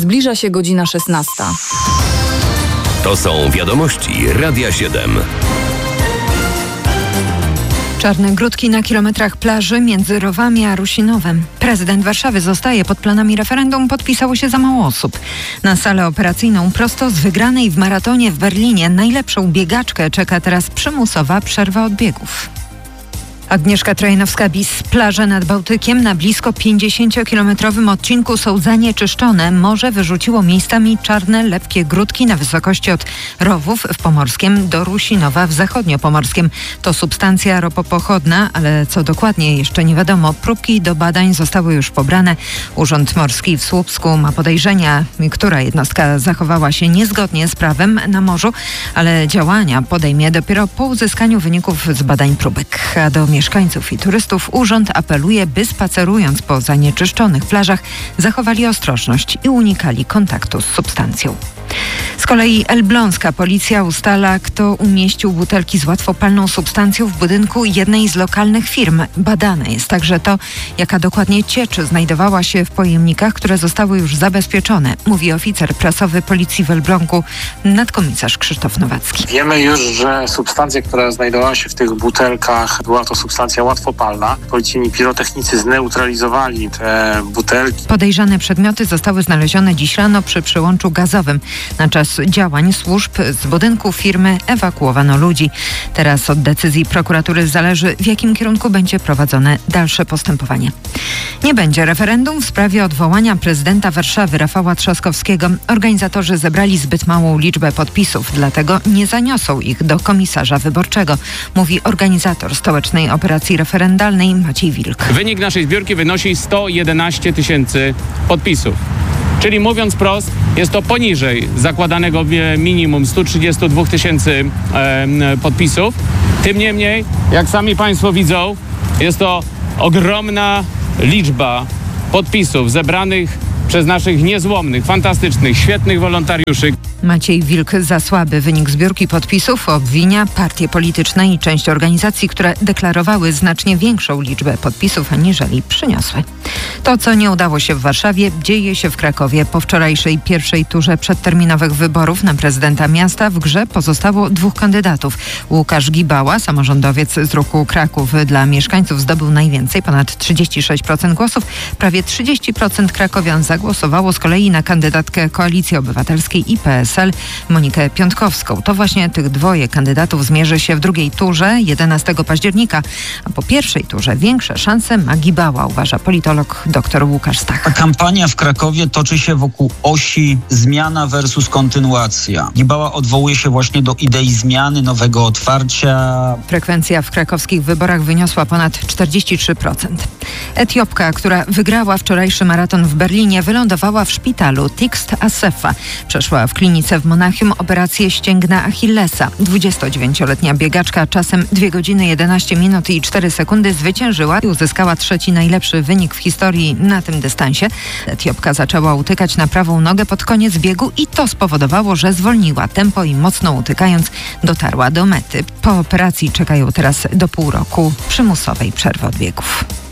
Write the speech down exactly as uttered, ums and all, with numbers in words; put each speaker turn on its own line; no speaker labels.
Zbliża się godzina szesnasta.
To są wiadomości Radia siedem.
Czarne grudki na kilometrach plaży między Rowami a Rusinowem. Prezydent Warszawy zostaje. Pod planami referendum podpisało się za mało osób. Na salę operacyjną prosto z wygranej w maratonie w Berlinie najlepszą biegaczkę czeka teraz przymusowa przerwa od biegów. Agnieszka Trojanowska-Bis. Plaże nad Bałtykiem na blisko pięćdziesięciokilometrowym odcinku są zanieczyszczone. Morze wyrzuciło miejscami czarne, lepkie grudki na wysokości od Rowów w Pomorskiem do Rusinowa w Zachodniopomorskiem. To substancja ropopochodna, ale co dokładnie jeszcze nie wiadomo. Próbki do badań zostały już pobrane. Urząd Morski w Słupsku ma podejrzenia, która jednostka zachowała się niezgodnie z prawem na morzu, ale działania podejmie dopiero po uzyskaniu wyników z badań próbek. A do mieszkańców i turystów urząd apeluje, by spacerując po zanieczyszczonych plażach zachowali ostrożność i unikali kontaktu z substancją. Z kolei elbląska policja ustala, kto umieścił butelki z łatwopalną substancją w budynku jednej z lokalnych firm. Badane jest także to, jaka dokładnie ciecz znajdowała się w pojemnikach, które zostały już zabezpieczone, mówi oficer prasowy policji w Elblągu, nadkomisarz Krzysztof Nowacki.
Wiemy już, że substancja, która znajdowała się w tych butelkach, była to substancja łatwopalna. Policyjni pirotechnicy zneutralizowali te butelki.
Podejrzane przedmioty zostały znalezione dziś rano przy przyłączu gazowym. Na czas działań służb z budynku firmy ewakuowano ludzi. Teraz od decyzji prokuratury zależy, w jakim kierunku będzie prowadzone dalsze postępowanie. Nie będzie referendum w sprawie odwołania prezydenta Warszawy Rafała Trzaskowskiego. Organizatorzy zebrali zbyt małą liczbę podpisów, dlatego nie zaniosą ich do komisarza wyborczego, mówi organizator stołecznej operacji referendalnej Maciej Wilk.
Wynik naszej zbiórki wynosi sto jedenaście tysięcy podpisów. Czyli mówiąc wprost, jest to poniżej zakładanego minimum stu trzydziestu dwóch tysięcy e, podpisów. Tym niemniej, jak sami Państwo widzą, jest to ogromna liczba podpisów zebranych przez naszych niezłomnych, fantastycznych, świetnych wolontariuszy.
Maciej Wilk za słaby wynik zbiórki podpisów obwinia partie polityczne i część organizacji, które deklarowały znacznie większą liczbę podpisów, aniżeli przyniosły. To, co nie udało się w Warszawie, dzieje się w Krakowie. Po wczorajszej pierwszej turze przedterminowych wyborów na prezydenta miasta w grze pozostało dwóch kandydatów. Łukasz Gibała, samorządowiec z ruchu Kraków dla mieszkańców, zdobył najwięcej, ponad trzydzieści sześć procent głosów. Prawie trzydzieści procent krakowian zagłosowało z kolei na kandydatkę Koalicji Obywatelskiej i P S L Monikę Piątkowską. To właśnie tych dwoje kandydatów zmierzy się w drugiej turze jedenastego października, a po pierwszej turze większe szanse ma Gibała, uważa politolog dr Łukasz Stach.
Ta kampania w Krakowie toczy się wokół osi zmiana versus kontynuacja. Gibała odwołuje się właśnie do idei zmiany, nowego otwarcia. Frekwencja
w krakowskich wyborach wyniosła ponad czterdzieści trzy procent. Etiopka, która wygrała wczorajszy maraton w Berlinie, wylądowała w szpitalu Tixt Assefa. Przeszła w klinice w Monachium operację ścięgna Achillesa. dwudziestodziewięcioletnia biegaczka czasem dwie godziny jedenaście minut i cztery sekundy zwyciężyła i uzyskała trzeci najlepszy wynik w historii na tym dystansie. Etiopka zaczęła utykać na prawą nogę pod koniec biegu i to spowodowało, że zwolniła tempo i mocno utykając dotarła do mety. Po operacji czekają teraz do pół roku przymusowej przerwy od biegów.